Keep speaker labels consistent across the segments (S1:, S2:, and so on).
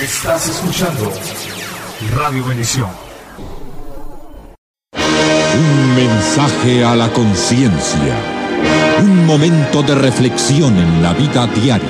S1: Estás escuchando Radio Bendición.
S2: Un mensaje a la conciencia. Un momento de reflexión en la vida diaria.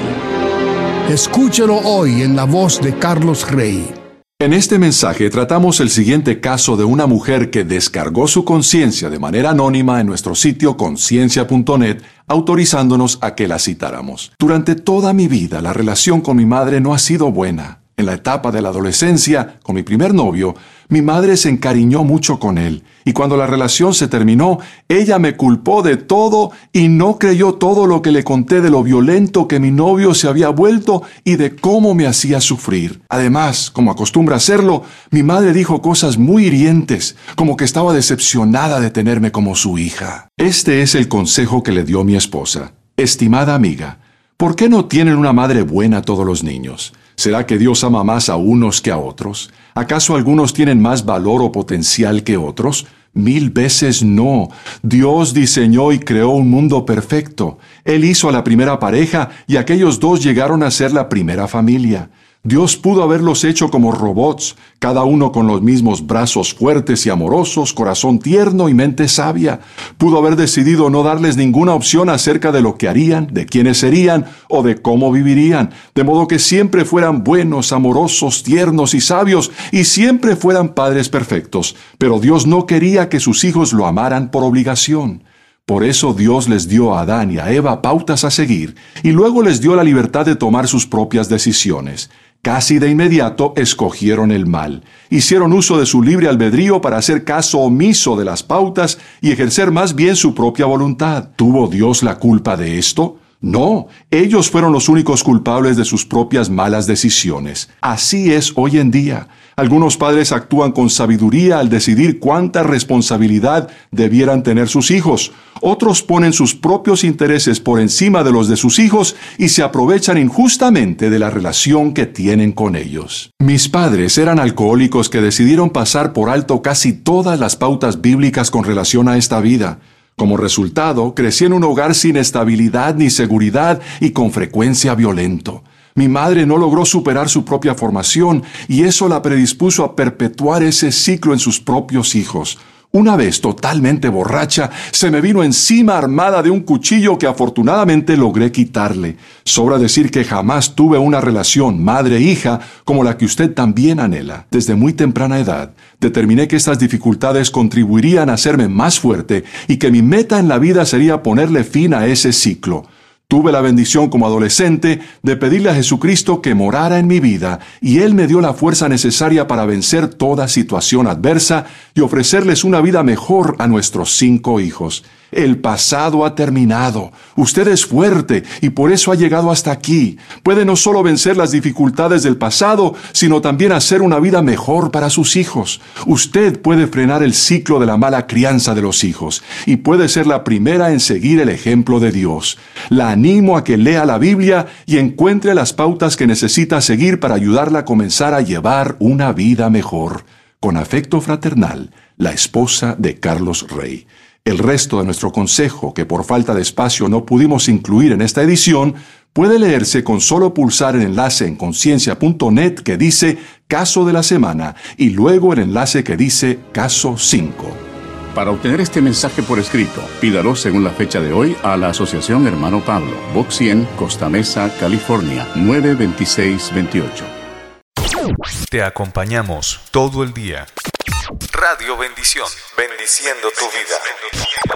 S3: Escúchelo hoy en la voz de Carlos Rey.
S4: En este mensaje tratamos el siguiente caso de una mujer que descargó su conciencia de manera anónima en nuestro sitio conciencia.net, autorizándonos a que la citáramos. Durante toda mi vida, la relación con mi madre no ha sido buena. En la etapa de la adolescencia, con mi primer novio, mi madre se encariñó mucho con él, y cuando la relación se terminó, ella me culpó de todo y no creyó todo lo que le conté de lo violento que mi novio se había vuelto y de cómo me hacía sufrir. Además, como acostumbra hacerlo, mi madre dijo cosas muy hirientes, como que estaba decepcionada de tenerme como su hija. Este es el consejo que le dio mi esposa. Estimada amiga, ¿por qué no tienen una madre buena todos los niños? ¿Será que Dios ama más a unos que a otros? ¿Acaso algunos tienen más valor o potencial que otros? 1000 veces no. Dios diseñó y creó un mundo perfecto. Él hizo a la primera pareja y aquellos dos llegaron a ser la primera familia. Dios pudo haberlos hecho como robots, cada uno con los mismos brazos fuertes y amorosos, corazón tierno y mente sabia. Pudo haber decidido no darles ninguna opción acerca de lo que harían, de quiénes serían o de cómo vivirían, de modo que siempre fueran buenos, amorosos, tiernos y sabios, y siempre fueran padres perfectos. Pero Dios no quería que sus hijos lo amaran por obligación. Por eso Dios les dio a Adán y a Eva pautas a seguir, y luego les dio la libertad de tomar sus propias decisiones. Casi de inmediato escogieron el mal. Hicieron uso de su libre albedrío para hacer caso omiso de las pautas y ejercer más bien su propia voluntad. ¿Tuvo Dios la culpa de esto? No, ellos fueron los únicos culpables de sus propias malas decisiones. Así es hoy en día. Algunos padres actúan con sabiduría al decidir cuánta responsabilidad debieran tener sus hijos. Otros ponen sus propios intereses por encima de los de sus hijos y se aprovechan injustamente de la relación que tienen con ellos. Mis padres eran alcohólicos que decidieron pasar por alto casi todas las pautas bíblicas con relación a esta vida. Como resultado, crecí en un hogar sin estabilidad ni seguridad y con frecuencia violento. Mi madre no logró superar su propia formación y eso la predispuso a perpetuar ese ciclo en sus propios hijos. Una vez, totalmente borracha, se me vino encima armada de un cuchillo que afortunadamente logré quitarle. Sobra decir que jamás tuve una relación madre-hija como la que usted también anhela. Desde muy temprana edad, determiné que estas dificultades contribuirían a hacerme más fuerte y que mi meta en la vida sería ponerle fin a ese ciclo. Tuve la bendición como adolescente de pedirle a Jesucristo que morara en mi vida y Él me dio la fuerza necesaria para vencer toda situación adversa y ofrecerles una vida mejor a nuestros 5 hijos. El pasado ha terminado. Usted es fuerte y por eso ha llegado hasta aquí. Puede no solo vencer las dificultades del pasado, sino también hacer una vida mejor para sus hijos. Usted puede frenar el ciclo de la mala crianza de los hijos y puede ser la primera en seguir el ejemplo de Dios. La animo a que lea la Biblia y encuentre las pautas que necesita seguir para ayudarla a comenzar a llevar una vida mejor. Con afecto fraternal, la esposa de Carlos Rey. El resto de nuestro consejo, que por falta de espacio no pudimos incluir en esta edición, puede leerse con solo pulsar el enlace en conciencia.net que dice Caso de la Semana y luego el enlace que dice Caso 5.
S5: Para obtener este mensaje por escrito, pídalo según la fecha de hoy a la Asociación Hermano Pablo, Box 100, Costa Mesa, California, 92628.
S1: Te acompañamos todo el día. Radio Bendición, bendiciendo tu vida.